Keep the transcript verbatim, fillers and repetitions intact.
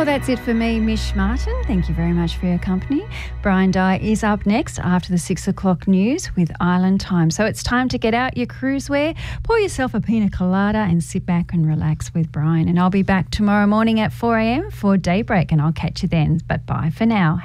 Well, that's it for me, Mish Martin. Thank you very much for your company. Brian Dye is up next after the six o'clock news with Island Time. So it's time to get out your cruise wear, pour yourself a pina colada and sit back and relax with Brian. And I'll be back tomorrow morning at four a.m. for Daybreak, and I'll catch you then. But bye for now.